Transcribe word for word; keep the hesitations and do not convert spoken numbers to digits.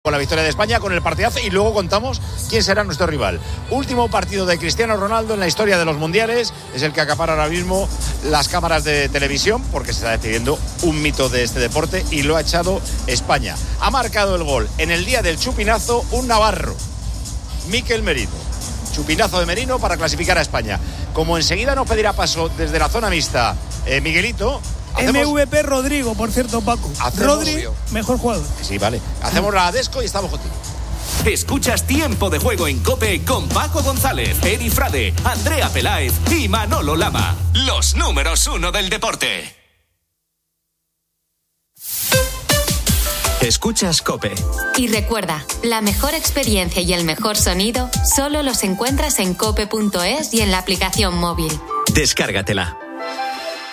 con la victoria de España, con el partidazo, y luego contamos quién será nuestro rival. Último partido de Cristiano Ronaldo en la historia de los mundiales, es el que acapara ahora mismo las cámaras de televisión, porque se está despidiendo un mito de este deporte, y lo ha echado España. Ha marcado el gol en el día del chupinazo un navarro, Mikel Merino. Chupinazo de Merino para clasificar a España. Como enseguida nos pedirá paso desde la zona mixta eh, Miguelito, hacemos... M V P Rodrigo, por cierto, Paco. Hacemos... Rodri, mejor jugador. Sí, vale. Hacemos la Desco y estamos contigo. Escuchas Tiempo de Juego en COPE con Paco González, Eri Frade, Andrea Peláez y Manolo Lama. Los números uno del deporte. Escuchas COPE. Y recuerda, la mejor experiencia y el mejor sonido solo los encuentras en cope punto es y en la aplicación móvil. Descárgatela.